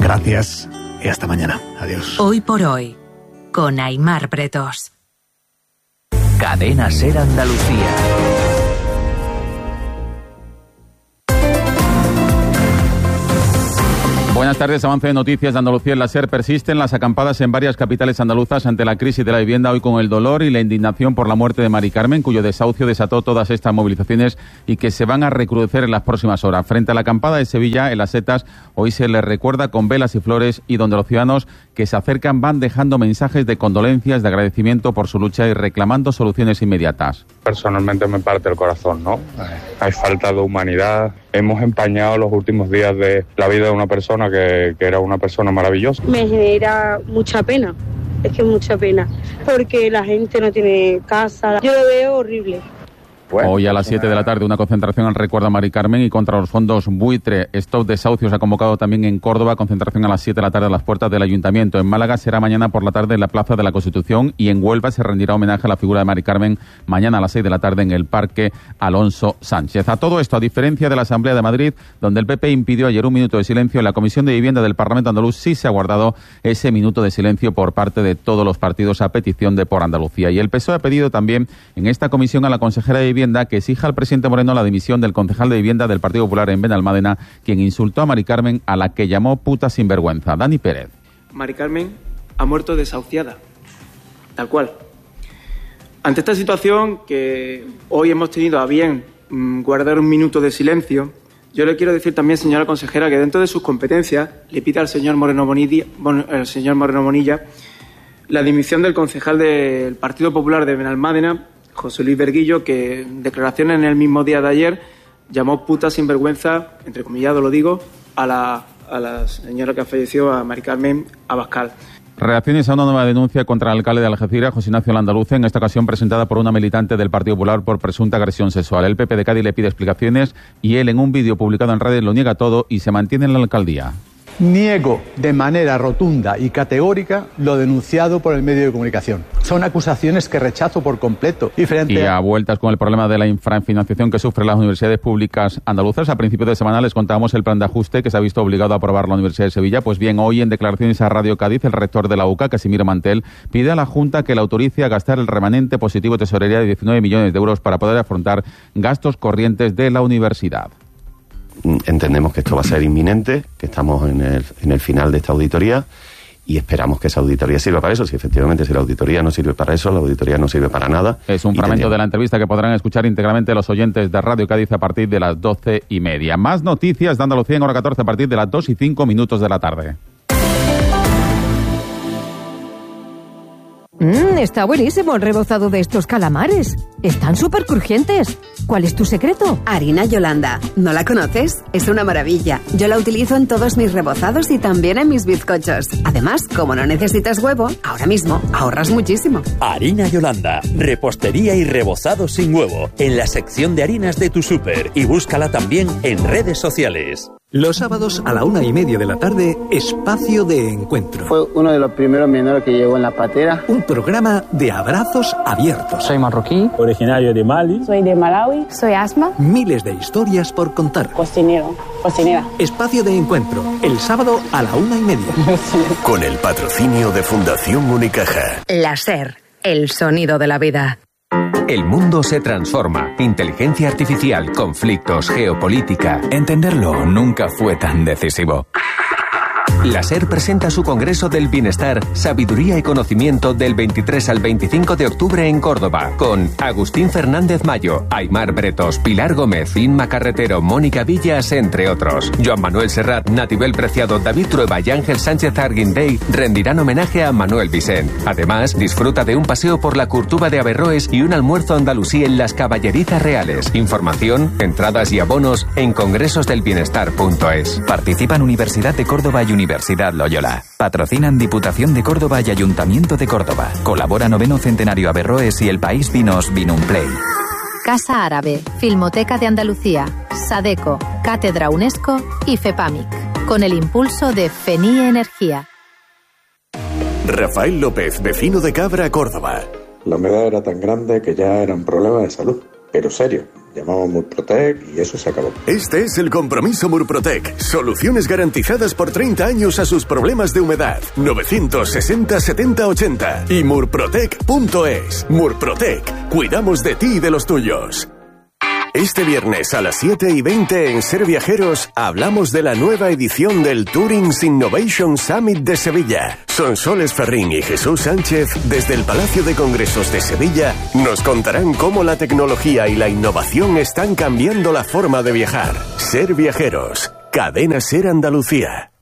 Gracias y hasta mañana. Adiós. Hoy por hoy, con Aimar Bretos. Cadena SER Andalucía. Buenas tardes. Avance de noticias de Andalucía en la SER. Persisten las acampadas en varias capitales andaluzas ante la crisis de la vivienda, hoy con el dolor y la indignación por la muerte de Mari Carmen, cuyo desahucio desató todas estas movilizaciones y que se van a recrudecer en las próximas horas. Frente a la acampada de Sevilla, en Las Setas, hoy se les recuerda con velas y flores, y donde los ciudadanos que se acercan van dejando mensajes de condolencias, de agradecimiento por su lucha y reclamando soluciones inmediatas. Personalmente me parte el corazón, ¿no? Hay falta de humanidad. Hemos empañado los últimos días de la vida de una persona que era una persona maravillosa. Me genera mucha pena, es que mucha pena, porque la gente no tiene casa. Yo lo veo horrible. Hoy a las 7 de la tarde una concentración al recuerdo a Mari Carmen y contra los fondos buitre. Stop Desahucios ha convocado también en Córdoba, concentración a las 7 de la tarde a las puertas del Ayuntamiento. En Málaga será mañana por la tarde en la Plaza de la Constitución, y en Huelva se rendirá homenaje a la figura de Mari Carmen mañana a las 6 de la tarde en el Parque Alonso Sánchez. A todo esto, a diferencia de la Asamblea de Madrid, donde el PP impidió ayer un minuto de silencio, en la Comisión de Vivienda del Parlamento andaluz sí se ha guardado ese minuto de silencio por parte de todos los partidos a petición de Por Andalucía. Y el PSOE ha pedido también en esta comisión a la consejera de Vivienda que exija al presidente Moreno la dimisión del concejal de Vivienda del Partido Popular en Benalmádena, quien insultó a Mari Carmen, a la que llamó puta sinvergüenza. Dani Pérez. Mari Carmen ha muerto desahuciada, tal cual. Ante esta situación, que hoy hemos tenido a bien guardar un minuto de silencio, yo le quiero decir también, señora consejera, que dentro de sus competencias le pida al señor Moreno Bonilla la dimisión del concejal del Partido Popular de Benalmádena, José Luis Berguillo, que en declaraciones en el mismo día de ayer llamó puta sinvergüenza, entrecomillado lo digo, a la señora que falleció, a Mari Carmen Abascal. Reacciones a una nueva denuncia contra el alcalde de Algeciras, José Ignacio Landaluce, en esta ocasión presentada por una militante del Partido Popular por presunta agresión sexual. El PP de Cádiz le pide explicaciones y él, en un vídeo publicado en redes, lo niega todo y se mantiene en la alcaldía. Niego de manera rotunda y categórica lo denunciado por el medio de comunicación. Son acusaciones que rechazo por completo. Y a vueltas con el problema de la infrafinanciación que sufren las universidades públicas andaluzas, a principios de semana les contábamos el plan de ajuste que se ha visto obligado a aprobar la Universidad de Sevilla. Pues bien, hoy en declaraciones a Radio Cádiz, el rector de la UCA, Casimiro Mantel, pide a la Junta que le autorice a gastar el remanente positivo de tesorería de 19 millones de euros para poder afrontar gastos corrientes de la universidad. Entendemos que esto va a ser inminente, que estamos en el final de esta auditoría, y esperamos que esa auditoría sirva para eso. Si efectivamente la auditoría no sirve para eso, la auditoría no sirve para nada. Es un fragmento de la entrevista que podrán escuchar íntegramente los oyentes de Radio Cádiz a partir de las 12:30. Más noticias de Andalucía en hora 14 a partir de las 2:05 de la tarde. Está buenísimo el rebozado de estos calamares. Están súper crujientes. ¿Cuál es tu secreto? Harina Yolanda. ¿No la conoces? Es una maravilla. Yo la utilizo en todos mis rebozados y también en mis bizcochos. Además, como no necesitas huevo, ahora mismo ahorras muchísimo. Harina Yolanda. Repostería y rebozado sin huevo. En la sección de harinas de tu súper. Y búscala también en redes sociales. Los sábados a la 1:30 de la tarde, Espacio de Encuentro. Fue uno de los primeros menores que llegó en la patera. Un programa de abrazos abiertos. Soy marroquí, originario de Mali. Soy de Malawi, soy Asma. Miles de historias por contar. Cocinera. Espacio de Encuentro, el sábado a la 1:30. Con el patrocinio de Fundación Unicaja. La SER, el sonido de la vida. El mundo se transforma. Inteligencia artificial, conflictos, geopolítica. Entenderlo nunca fue tan decisivo. La SER presenta su Congreso del Bienestar, Sabiduría y Conocimiento del 23 al 25 de octubre en Córdoba, con Agustín Fernández Mayo, Aimar Bretos, Pilar Gómez, Inma Carretero, Mónica Villas, entre otros. Joan Manuel Serrat, Natibel Preciado, David Trueba y Ángel Sánchez Arguindey rendirán homenaje a Manuel Vicent. Además, disfruta de un paseo por la Curtuba de Averroes y un almuerzo andalusí en las Caballerizas Reales. Información, entradas y abonos en congresosdelbienestar.es. Participan Universidad de Córdoba y Universidad Loyola. Patrocinan Diputación de Córdoba y Ayuntamiento de Córdoba. Colabora 9º Centenario Averroes y El País Vinos Vinumplay. Casa Árabe, Filmoteca de Andalucía, Sadeco, Cátedra UNESCO y FEPAMIC. Con el impulso de FENIE Energía. Rafael López, vecino de Cabra, Córdoba. La humedad era tan grande que ya era un problema de salud. pero serio. Llamamos Murprotec y eso se acabó. Este es el compromiso Murprotec. Soluciones garantizadas por 30 años a sus problemas de humedad. 960 70 80 y murprotec.es. Murprotec. Cuidamos de ti y de los tuyos. Este viernes a las 7:20 en Ser Viajeros hablamos de la nueva edición del Tourings Innovation Summit de Sevilla. Sonsoles Ferrín y Jesús Sánchez, desde el Palacio de Congresos de Sevilla, nos contarán cómo la tecnología y la innovación están cambiando la forma de viajar. Ser Viajeros, Cadena Ser Andalucía.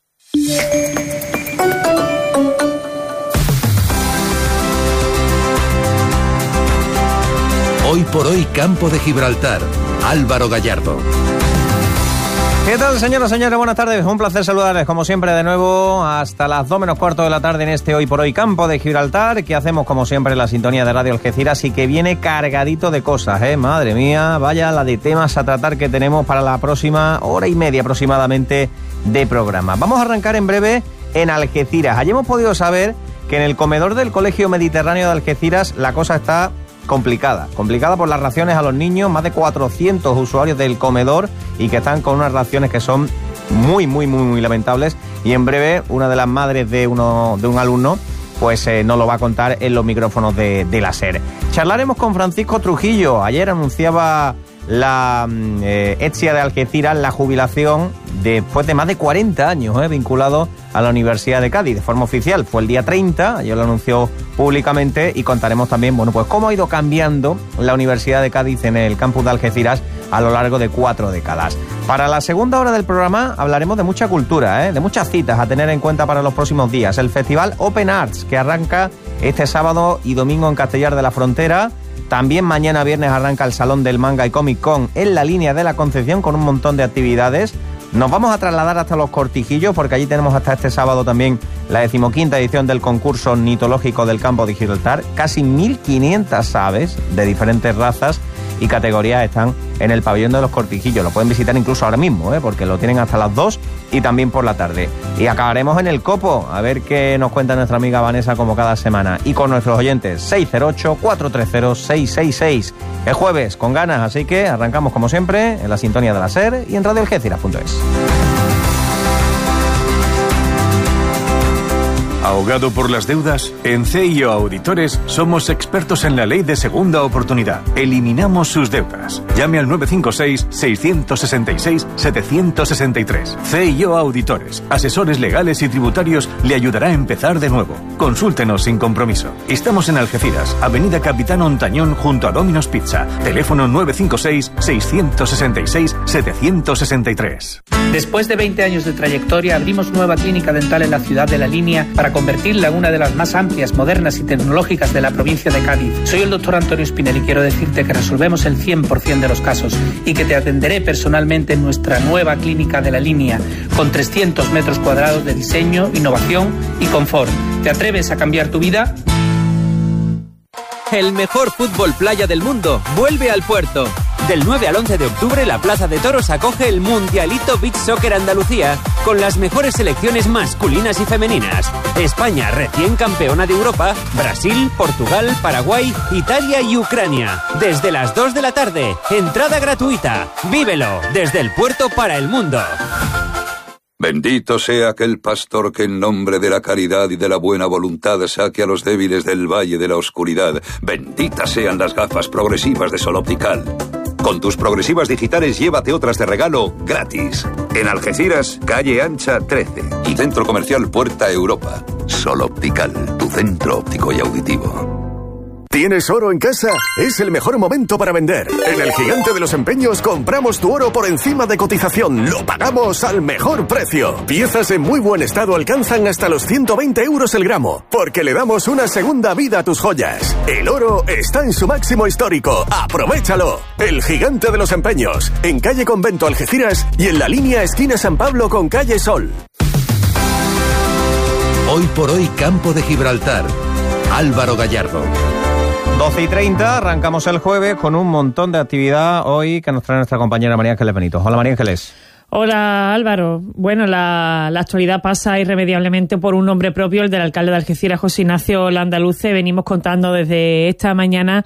Hoy por hoy, Campo de Gibraltar. Álvaro Gallardo. ¿Qué tal, señoras y señores? Buenas tardes. Un placer saludarles, como siempre, de nuevo hasta las 2 menos cuarto de la tarde en este Hoy por Hoy Campo de Gibraltar, que hacemos, como siempre, en la sintonía de Radio Algeciras y que viene cargadito de cosas, ¿eh? Madre mía, vaya la de temas a tratar que tenemos para la próxima hora y media aproximadamente de programa. Vamos a arrancar en breve en Algeciras. Allí hemos podido saber que en el comedor del Colegio Mediterráneo de Algeciras la cosa está complicada por las raciones a los niños, más de 400 usuarios del comedor y que están con unas raciones que son muy lamentables, y en breve una de las madres de un alumno pues nos lo va a contar en los micrófonos de la SER. Charlaremos con Francisco Trujillo. Ayer anunciaba la Etsia de Algeciras la jubilación después de más de 40 años vinculado a la Universidad de Cádiz de forma oficial. Fue el día 30, ayer lo anunció públicamente, y contaremos también, bueno, pues cómo ha ido cambiando la Universidad de Cádiz en el campus de Algeciras a lo largo de 4 décadas. Para la segunda hora del programa hablaremos de mucha cultura, de muchas citas a tener en cuenta para los próximos días. El Festival Open Arts, que arranca este sábado y domingo en Castellar de la Frontera. También mañana viernes arranca el Salón del Manga y Comic Con en la Línea de la Concepción con un montón de actividades. Nos vamos a trasladar hasta Los Cortijillos porque allí tenemos hasta este sábado también la 15ª edición del concurso ornitológico del Campo de Gibraltar. Casi 1.500 aves de diferentes razas y categorías están en el pabellón de Los Cortijillos. Lo pueden visitar incluso ahora mismo, porque lo tienen hasta las 2 y también por la tarde. Y acabaremos en el Copo, a ver qué nos cuenta nuestra amiga Vanessa como cada semana. Y con nuestros oyentes, 608-430-666. Es jueves, con ganas, así que arrancamos como siempre en la sintonía de la SER y en radioalgeciras.es. ¿Ahogado por las deudas? En CIO Auditores somos expertos en la ley de segunda oportunidad. Eliminamos sus deudas. Llame al 956-666-763. CIO Auditores, asesores legales y tributarios, le ayudará a empezar de nuevo. Consúltenos sin compromiso. Estamos en Algeciras, Avenida Capitán Ontañón junto a Domino's Pizza. Teléfono 956-666-763. Después de 20 años de trayectoria, abrimos nueva clínica dental en la ciudad de La Línea para convertirla en una de las más amplias, modernas y tecnológicas de la provincia de Cádiz. Soy el doctor Antonio Espinel y quiero decirte que resolvemos el 100% de los casos y que te atenderé personalmente en nuestra nueva clínica de La Línea, con 300 metros cuadrados de diseño, innovación y confort. ¿Te atreves a cambiar tu vida? El mejor fútbol playa del mundo vuelve al puerto. Del 9 al 11 de octubre, la Plaza de Toros acoge el Mundialito Beach Soccer Andalucía, con las mejores selecciones masculinas y femeninas. España, recién campeona de Europa, Brasil, Portugal, Paraguay, Italia y Ucrania. Desde las 2 de la tarde, entrada gratuita. Vívelo, desde el puerto para el mundo. Bendito sea aquel pastor que en nombre de la caridad y de la buena voluntad saque a los débiles del valle de la oscuridad. Benditas sean las gafas progresivas de Sol Optical. Con tus progresivas digitales llévate otras de regalo gratis. En Algeciras, calle Ancha 13 y Centro Comercial Puerta Europa. Sol Optical, tu centro óptico y auditivo. ¿Tienes oro en casa? Es el mejor momento para vender. En el Gigante de los Empeños compramos tu oro por encima de cotización. Lo pagamos al mejor precio. Piezas en muy buen estado alcanzan hasta los 120 euros el gramo, porque le damos una segunda vida a tus joyas. El oro está en su máximo histórico. ¡Aprovechalo! El Gigante de los Empeños, en calle Convento Algeciras y en la línea esquina San Pablo con calle Sol. Hoy por hoy, Campo de Gibraltar. Álvaro Gallardo. 12:30, arrancamos el jueves con un montón de actividad hoy que nos trae nuestra compañera María Ángeles Benito. Hola, María Ángeles. Hola, Álvaro. Bueno, la actualidad pasa irremediablemente por un nombre propio, el del alcalde de Algeciras, José Ignacio Landaluce. Venimos contando desde esta mañana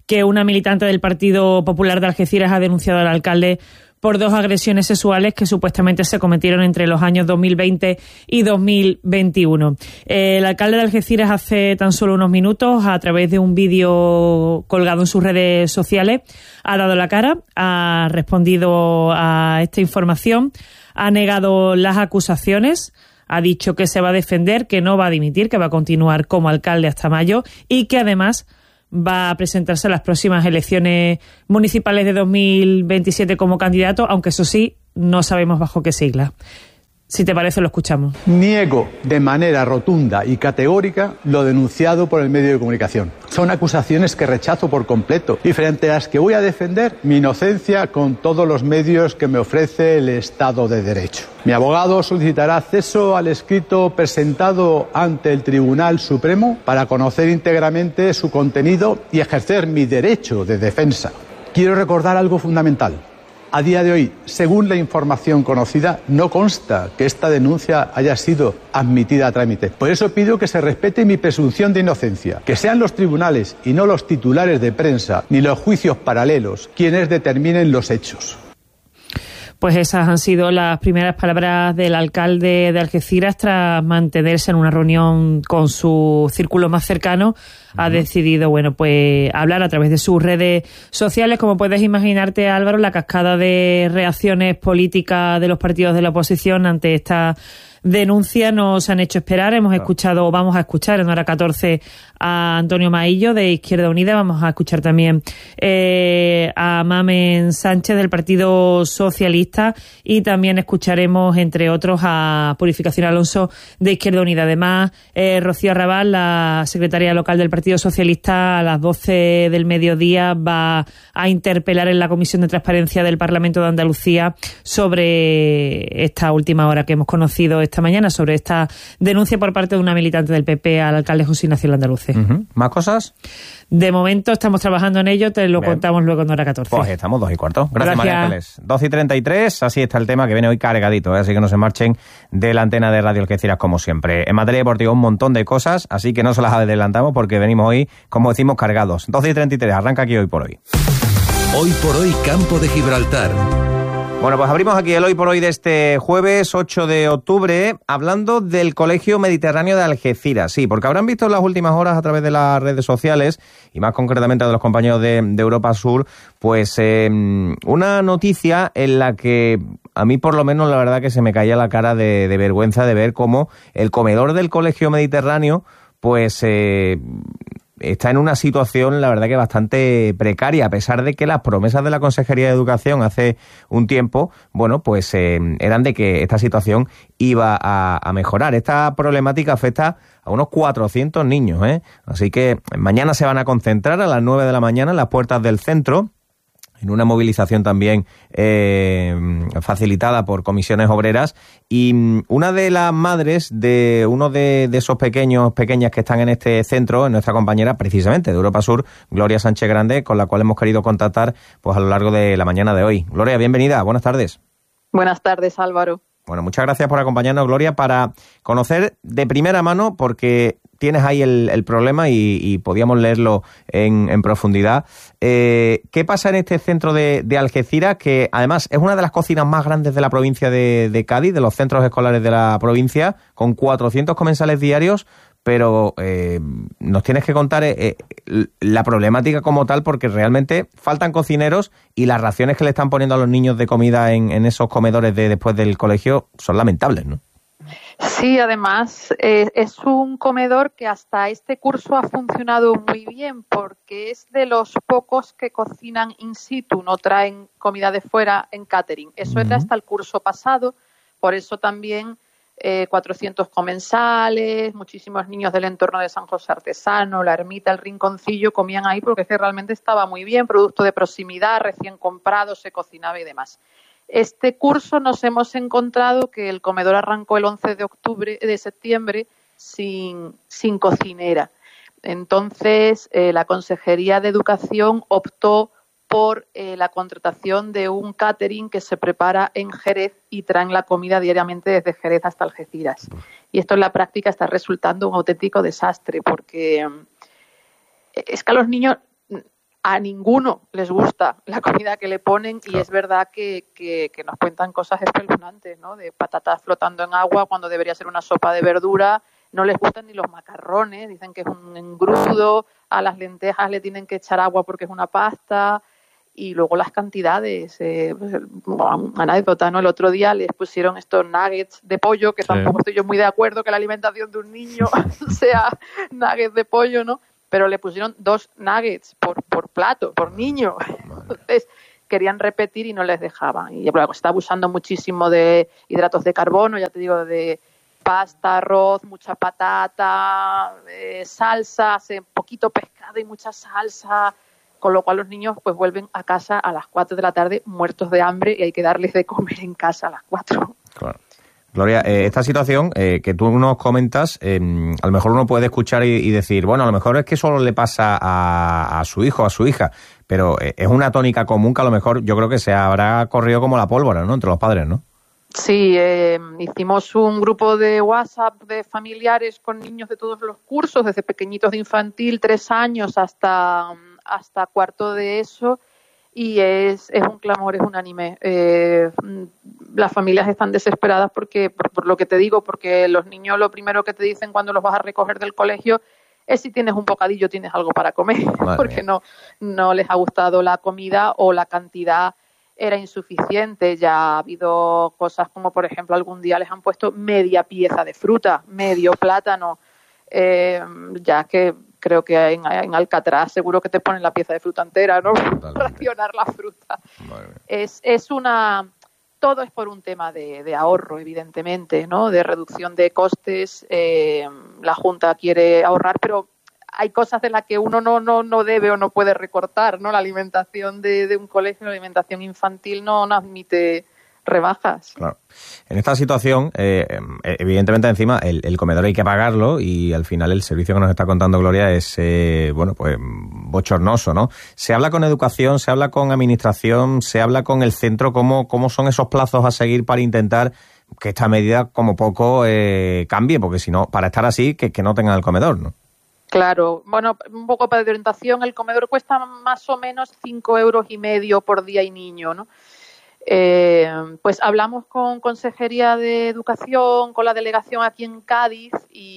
que una militante del Partido Popular de Algeciras ha denunciado al alcalde por 2 agresiones sexuales que supuestamente se cometieron entre los años 2020 y 2021. El alcalde de Algeciras hace tan solo unos minutos, a través de un vídeo colgado en sus redes sociales, ha dado la cara, ha respondido a esta información, ha negado las acusaciones, ha dicho que se va a defender, que no va a dimitir, que va a continuar como alcalde hasta mayo y que además va a presentarse a las próximas elecciones municipales de 2027 como candidato, aunque eso sí, no sabemos bajo qué sigla. Si te parece, lo escuchamos. Niego de manera rotunda y categórica lo denunciado por el medio de comunicación. Son acusaciones que rechazo por completo y frente a las que voy a defender mi inocencia con todos los medios que me ofrece el Estado de Derecho. Mi abogado solicitará acceso al escrito presentado ante el Tribunal Supremo para conocer íntegramente su contenido y ejercer mi derecho de defensa. Quiero recordar algo fundamental. A día de hoy, según la información conocida, no consta que esta denuncia haya sido admitida a trámite. Por eso pido que se respete mi presunción de inocencia, que sean los tribunales y no los titulares de prensa ni los juicios paralelos quienes determinen los hechos. Pues esas han sido las primeras palabras del alcalde de Algeciras tras mantenerse en una reunión con su círculo más cercano. Ha decidido, pues hablar a través de sus redes sociales. Como puedes imaginarte, Álvaro, la cascada de reacciones políticas de los partidos de la oposición ante esta denuncia nos han hecho esperar. Vamos a escuchar en hora 14 a Antonio Maillo de Izquierda Unida. Vamos a escuchar también a Mamen Sánchez del Partido Socialista y también escucharemos, entre otros, a Purificación Alonso de Izquierda Unida. Además, Rocío Arrabal, la secretaria local del Partido Socialista, a las 12 del mediodía va a interpelar en la Comisión de Transparencia del Parlamento de Andalucía sobre esta última hora que hemos conocido esta mañana, sobre esta denuncia por parte de una militante del PP al alcalde José Ignacio Landaluce. ¿Más cosas? De momento estamos trabajando en ello, te lo contamos luego en hora 14. Pues estamos 2:15. Gracias, María Ángeles. 12:33, así está el tema, que viene hoy cargadito, así que no se marchen de la antena de Radio Algeciras como siempre. En materia deportiva un montón de cosas, así que no se las adelantamos porque venimos hoy, como decimos, cargados. 12:33, arranca aquí Hoy por Hoy. Hoy por Hoy, Campo de Gibraltar. Bueno, pues abrimos aquí el Hoy por Hoy de este jueves 8 de octubre hablando del Colegio Mediterráneo de Algeciras. Sí, porque habrán visto en las últimas horas a través de las redes sociales y más concretamente de los compañeros de Europa Sur, pues una noticia en la que a mí por lo menos la verdad que se me caía la cara de vergüenza de ver cómo el comedor del Colegio Mediterráneo pues está en una situación, la verdad que bastante precaria, a pesar de que las promesas de la Consejería de Educación hace un tiempo, pues eran de que esta situación iba a mejorar. Esta problemática afecta a unos 400 niños, Así que mañana se van a concentrar a las 9 de la mañana en las puertas del centro, en una movilización también facilitada por comisiones obreras, y una de las madres de uno de esos pequeñas que están en este centro, nuestra compañera precisamente de Europa Sur, Gloria Sánchez Grande, con la cual hemos querido contactar pues a lo largo de la mañana de hoy. Gloria, bienvenida, buenas tardes. Buenas tardes, Álvaro. Bueno, muchas gracias por acompañarnos, Gloria, para conocer de primera mano, porque tienes ahí el problema y podíamos leerlo en profundidad. ¿Qué pasa en este centro de Algeciras, que además es una de las cocinas más grandes de la provincia de Cádiz, de los centros escolares de la provincia, con 400 comensales diarios, pero nos tienes que contar la problemática como tal, porque realmente faltan cocineros y las raciones que le están poniendo a los niños de comida en esos comedores después del colegio son lamentables, ¿no? Sí, además es un comedor que hasta este curso ha funcionado muy bien porque es de los pocos que cocinan in situ, no traen comida de fuera en catering. Eso era hasta el curso pasado, por eso también 400 comensales, muchísimos niños del entorno de San José Artesano, La Ermita, El Rinconcillo, comían ahí porque es que realmente estaba muy bien, producto de proximidad, recién comprado, se cocinaba y demás. Este curso nos hemos encontrado que el comedor arrancó el 11 de septiembre sin cocinera. Entonces, la Consejería de Educación optó por la contratación de un catering que se prepara en Jerez y traen la comida diariamente desde Jerez hasta Algeciras. Y esto en la práctica está resultando un auténtico desastre porque es que a los niños A ninguno les gusta la comida que le ponen y es verdad que nos cuentan cosas espeluznantes, ¿no? De patatas flotando en agua cuando debería ser una sopa de verdura. No les gustan ni los macarrones, dicen que es un engrudo. A las lentejas le tienen que echar agua porque es una pasta. Y luego las cantidades. Anécdota, ¿no? El otro día les pusieron estos nuggets de pollo, que tampoco estoy yo muy de acuerdo que la alimentación de un niño sea nuggets de pollo, ¿no? Pero le pusieron 2 nuggets por plato, por niño. Entonces querían repetir y no les dejaban. Y se está abusando muchísimo de hidratos de carbono, ya te digo, de pasta, arroz, mucha patata, salsas, poquito pescado y mucha salsa, con lo cual los niños pues vuelven a casa a las 4 de la tarde muertos de hambre y hay que darles de comer en casa a las 4. Claro. Gloria, esta situación que tú nos comentas, a lo mejor uno puede escuchar y decir, bueno, a lo mejor es que solo le pasa a su hijo o a su hija, pero es una tónica común que a lo mejor yo creo que se habrá corrido como la pólvora, ¿no?, entre los padres, ¿no? Sí, hicimos un grupo de WhatsApp de familiares con niños de todos los cursos, desde pequeñitos de infantil, 3 años, hasta cuarto de ESO, y es un clamor, es unánime. Las familias están desesperadas porque por lo que te digo, porque los niños lo primero que te dicen cuando los vas a recoger del colegio es si tienes un bocadillo, tienes algo para comer, porque no les ha gustado la comida o la cantidad era insuficiente. Ya ha habido cosas como, por ejemplo, algún día les han puesto media pieza de fruta, medio plátano, ya que creo que en Alcatraz seguro que te ponen la pieza de fruta entera, ¿no? Racionar la fruta. Todo es por un tema de ahorro, evidentemente, ¿no? De reducción de costes. La Junta quiere ahorrar, pero hay cosas de las que uno no debe o no puede recortar, ¿no? La alimentación de un colegio, la alimentación infantil no admite rebajas. Claro. En esta situación, evidentemente encima el comedor hay que pagarlo y al final el servicio que nos está contando Gloria es, pues bochornoso, ¿no? Se habla con educación, se habla con administración, se habla con el centro, ¿cómo son esos plazos a seguir para intentar que esta medida como poco cambie? Porque si no, para estar así, que no tengan el comedor, ¿no? Claro, bueno, un poco para de orientación, el comedor cuesta más o menos 5,5 € por día y niño, ¿no? Pues hablamos con Consejería de Educación, con la delegación aquí en Cádiz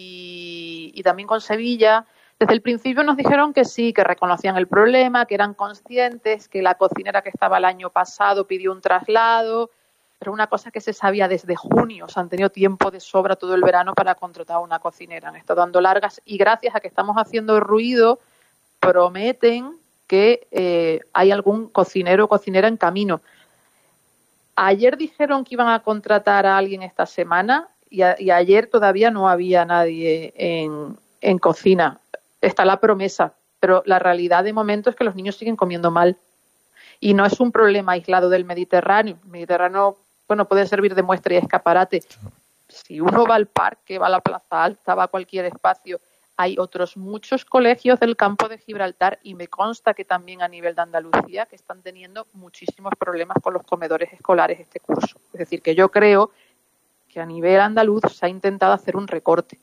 y también con Sevilla. Desde el principio nos dijeron que sí, que reconocían el problema, que eran conscientes, que la cocinera que estaba el año pasado pidió un traslado, pero una cosa que se sabía desde junio. O sea, han tenido tiempo de sobra todo el verano para contratar una cocinera. Han estado dando largas y gracias a que estamos haciendo ruido, prometen que hay algún cocinero o cocinera en camino. Ayer dijeron que iban a contratar a alguien esta semana y ayer todavía no había nadie en cocina. Está la promesa, pero la realidad de momento es que los niños siguen comiendo mal. Y no es un problema aislado del Mediterráneo. El Mediterráneo, puede servir de muestra y escaparate. Si uno va al parque, va a la Plaza Alta, va a cualquier espacio, hay otros muchos colegios del campo de Gibraltar y me consta que también a nivel de Andalucía que están teniendo muchísimos problemas con los comedores escolares este curso. Es decir, que yo creo que a nivel andaluz se ha intentado hacer un recorte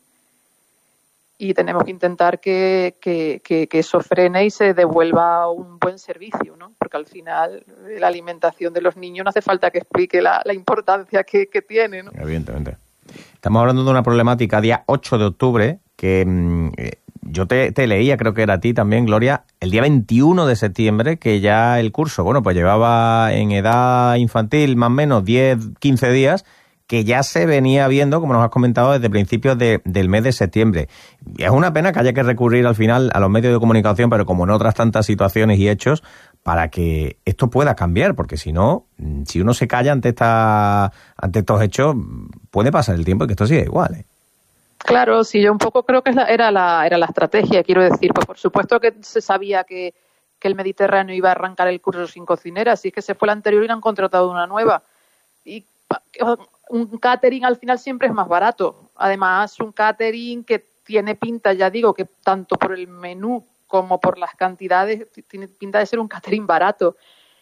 y tenemos que intentar que eso frene y se devuelva un buen servicio, ¿no? Porque al final la alimentación de los niños no hace falta que explique la importancia que tiene, ¿no? Evidentemente. Estamos hablando de una problemática día 8 de octubre que yo te leía, creo que era a ti también, Gloria, el día 21 de septiembre, que ya el curso, pues llevaba en edad infantil más o menos 10, 15 días, que ya se venía viendo, como nos has comentado, desde principios del mes de septiembre. Y es una pena que haya que recurrir al final a los medios de comunicación, pero como en otras tantas situaciones y hechos, para que esto pueda cambiar, porque si no, si uno se calla ante estos hechos, puede pasar el tiempo y que esto siga igual, ¿eh? Claro, sí, yo un poco creo que era la estrategia, quiero decir. Pues por supuesto que se sabía que el Mediterráneo iba a arrancar el curso sin cocinera, así es que se fue la anterior y le han contratado una nueva. Y un catering al final siempre es más barato. Además, un catering que tiene pinta, ya digo, que tanto por el menú como por las cantidades, tiene pinta de ser un catering barato.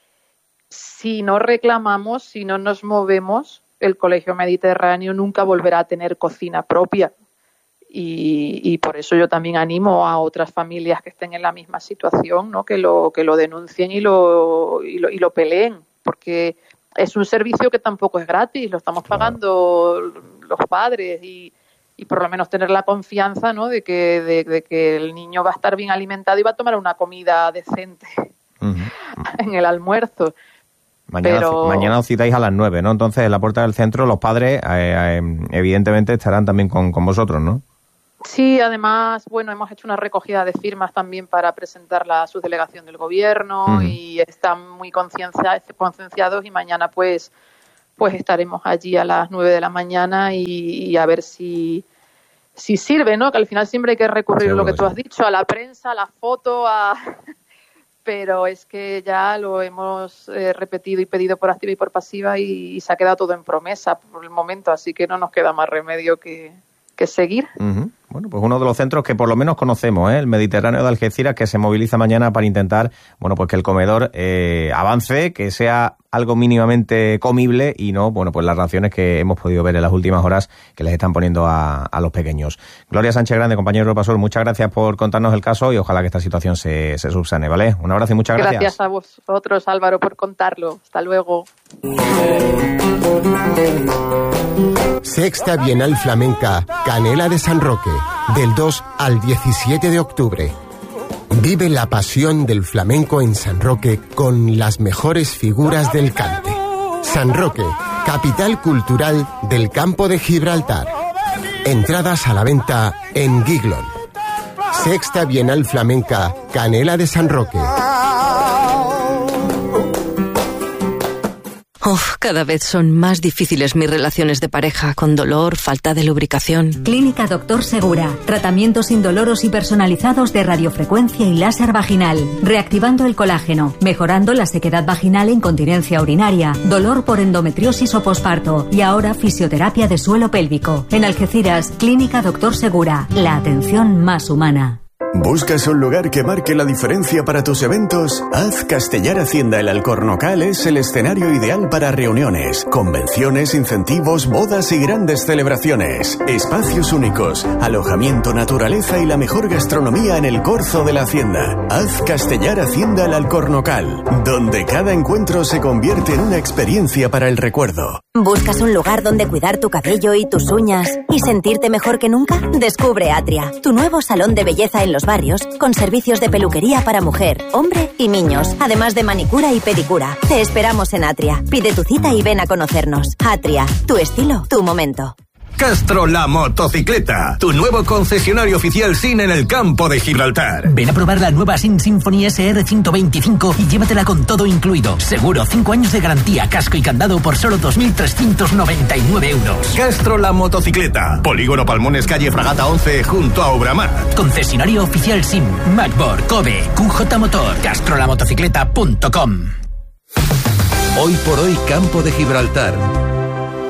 Si no reclamamos, si no nos movemos, el Colegio Mediterráneo nunca volverá a tener cocina propia. Y por eso yo también animo a otras familias que estén en la misma situación, ¿no? que lo denuncien y lo peleen, porque es un servicio que tampoco es gratis, lo estamos pagando los padres y por lo menos tener la confianza, ¿no? de que el niño va a estar bien alimentado y va a tomar una comida decente en el almuerzo. Mañana os citáis a las 9, ¿no? Entonces, en la puerta del centro, los padres, evidentemente, estarán también con vosotros, ¿no? Sí, además, bueno, hemos hecho una recogida de firmas también para presentarla a su delegación del gobierno y están muy concienciados y mañana pues estaremos allí a las 9 de la mañana y a ver si sirve, ¿no? Que al final siempre hay que recurrir, lo que tú has dicho, a la prensa, a la foto, pero es que ya lo hemos repetido y pedido por activa y por pasiva y se ha quedado todo en promesa por el momento, así que no nos queda más remedio que seguir. Bueno, pues uno de los centros que por lo menos conocemos, el Mediterráneo de Algeciras, que se moviliza mañana para intentar, bueno, pues que el comedor avance, que sea algo mínimamente comible y no, bueno, pues las raciones que hemos podido ver en las últimas horas que les están poniendo a los pequeños. Gloria Sánchez Grande, compañero de Europa Sur, muchas gracias por contarnos el caso y ojalá que esta situación se subsane, ¿vale? Un abrazo y muchas gracias. Gracias a vosotros, Álvaro, por contarlo. Hasta luego. Sexta Bienal Flamenca Canela de San Roque, del 2 al 17 de octubre. Vive la pasión del flamenco en San Roque con las mejores figuras del cante. San Roque, capital cultural del Campo de Gibraltar. Entradas a la venta en Giglon. Sexta Bienal Flamenca Canela de San Roque. Cada vez son más difíciles mis relaciones de pareja, con dolor, falta de lubricación. Clínica Doctor Segura. Tratamientos indoloros y personalizados de radiofrecuencia y láser vaginal. Reactivando el colágeno, mejorando la sequedad vaginal e incontinencia urinaria, dolor por endometriosis o posparto y ahora fisioterapia de suelo pélvico. En Algeciras, Clínica Doctor Segura. La atención más humana. ¿Buscas un lugar que marque la diferencia para tus eventos? Haz Castellar Hacienda El Alcornocal es el escenario ideal para reuniones, convenciones, incentivos, bodas y grandes celebraciones. Espacios únicos, alojamiento, naturaleza y la mejor gastronomía en el corzo de la Hacienda. Haz Castellar Hacienda El Alcornocal, donde cada encuentro se convierte en una experiencia para el recuerdo. ¿Buscas un lugar donde cuidar tu cabello y tus uñas y sentirte mejor que nunca? Descubre Atria, tu nuevo salón de belleza en los barrios, con servicios de peluquería para mujer, hombre y niños, además de manicura y pedicura. Te esperamos en Atria. Pide tu cita y ven a conocernos. Atria, tu estilo, tu momento. Castro La Motocicleta, tu nuevo concesionario oficial SIN en el Campo de Gibraltar. Ven a probar la nueva SIN Symphony SR 125 y llévatela con todo incluido. Seguro, 5 años de garantía, casco y candado por solo 2.399 euros. Castro La Motocicleta, Polígono Palmones, calle Fragata 11, junto a Obramar. Concesionario oficial SIN, Macbor, Kobe, QJ Motor, castrolamotocicleta.com. Hoy por hoy, Campo de Gibraltar.